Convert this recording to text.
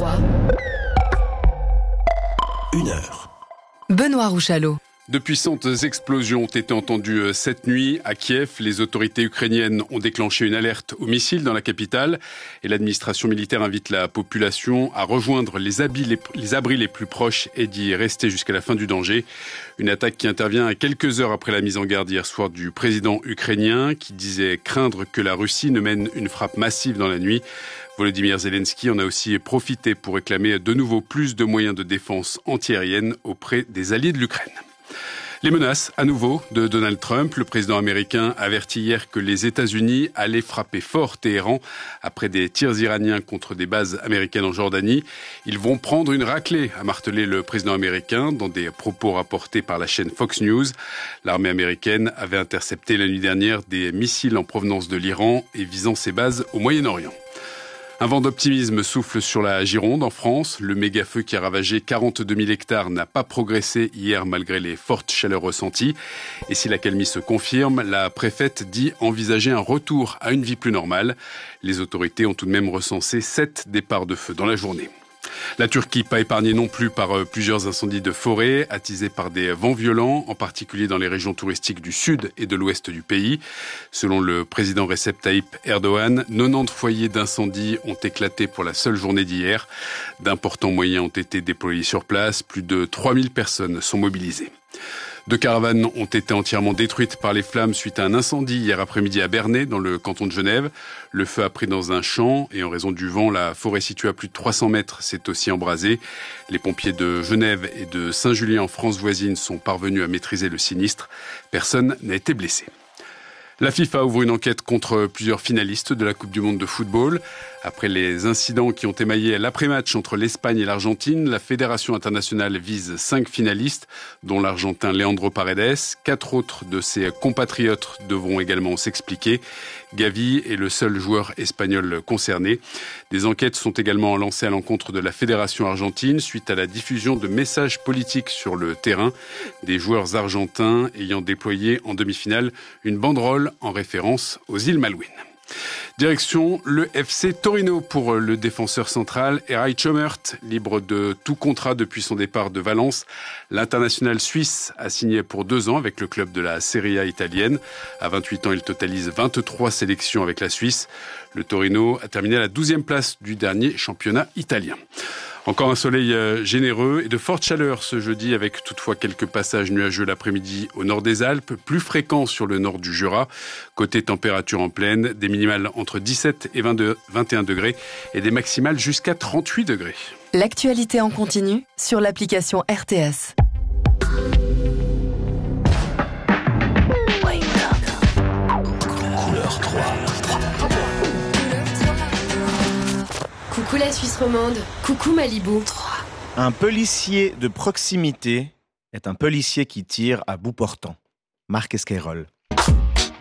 3. 1 heure. Benoît Rouchalot. De puissantes explosions ont été entendues cette nuit à Kiev. Les autorités ukrainiennes ont déclenché une alerte aux missiles dans la capitale et l'administration militaire invite la population à rejoindre les abris les plus proches et d'y rester jusqu'à la fin du danger. Une attaque qui intervient quelques heures après la mise en garde hier soir du président ukrainien qui disait craindre que la Russie ne mène une frappe massive dans la nuit. Volodymyr Zelensky en a aussi profité pour réclamer de nouveau plus de moyens de défense antiaérienne auprès des alliés de l'Ukraine. Les menaces, à nouveau, de Donald Trump. Le président américain avertit hier que les États-Unis allaient frapper fort Téhéran après des tirs iraniens contre des bases américaines en Jordanie. Ils vont prendre une raclée, a martelé le président américain dans des propos rapportés par la chaîne Fox News. L'armée américaine avait intercepté la nuit dernière des missiles en provenance de l'Iran et visant ses bases au Moyen-Orient. Un vent d'optimisme souffle sur la Gironde en France. Le méga-feu qui a ravagé 42 000 hectares n'a pas progressé hier malgré les fortes chaleurs ressenties. Et si l'accalmie se confirme, la préfète dit envisager un retour à une vie plus normale. Les autorités ont tout de même recensé 7 départs de feu dans la journée. La Turquie, pas épargnée non plus par plusieurs incendies de forêt, attisés par des vents violents, en particulier dans les régions touristiques du sud et de l'ouest du pays. Selon le président Recep Tayyip Erdogan, 90 foyers d'incendie ont éclaté pour la seule journée d'hier. D'importants moyens ont été déployés sur place, plus de 3000 personnes sont mobilisées. 2 caravanes ont été entièrement détruites par les flammes suite à un incendie hier après-midi à Bernay, dans le canton de Genève. Le feu a pris dans un champ et en raison du vent, la forêt située à plus de 300 mètres s'est aussi embrasée. Les pompiers de Genève et de Saint-Julien en France voisine sont parvenus à maîtriser le sinistre. Personne n'a été blessé. La FIFA ouvre une enquête contre plusieurs finalistes de la Coupe du Monde de football. Après les incidents qui ont émaillé l'après-match entre l'Espagne et l'Argentine, la Fédération internationale vise 5 finalistes, dont l'Argentin Leandro Paredes. 4 autres de ses compatriotes devront également s'expliquer. Gavi est le seul joueur espagnol concerné. Des enquêtes sont également lancées à l'encontre de la Fédération argentine suite à la diffusion de messages politiques sur le terrain. Des joueurs argentins ayant déployé en demi-finale une banderole en référence aux îles Malouines. Direction le FC Torino pour le défenseur central Eray Chomert, libre de tout contrat depuis son départ de Valence. L'international suisse a signé pour 2 ans avec le club de la Serie A italienne. À 28 ans, il totalise 23 sélections avec la Suisse. Le Torino a terminé à la 12e place du dernier championnat italien. Encore un soleil généreux et de forte chaleur ce jeudi avec toutefois quelques passages nuageux l'après-midi au nord des Alpes, plus fréquents sur le nord du Jura. Côté température en pleine, des minimales entre 17 et 21 degrés et des maximales jusqu'à 38 degrés. L'actualité en continu sur l'application RTS. Couleur 3. Coucou la Suisse romande, coucou Malibu. Un policier de proximité est un policier qui tire à bout portant. Marc Esquerol.